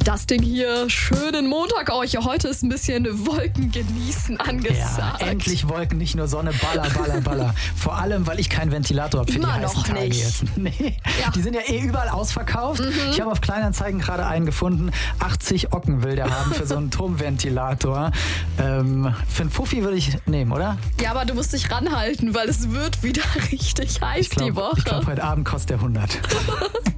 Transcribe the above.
Das Ding hier, schönen Montag euch. Heute ist ein bisschen Wolken genießen angesagt. Ja, endlich Wolken, nicht nur Sonne, baller. Vor allem, weil ich keinen Ventilator habe für Immer die heißen noch Tage nicht. jetzt. Nee. Ja. Die sind ja überall ausverkauft. Ich habe auf Kleinanzeigen gerade einen gefunden. 80 Ocken will der haben für so einen Turmventilator. Für einen Fuffi würde ich nehmen, oder? Ja, aber du musst dich ranhalten, weil es wird wieder richtig heiß die Woche. Ich glaube, heute Abend kostet der 100.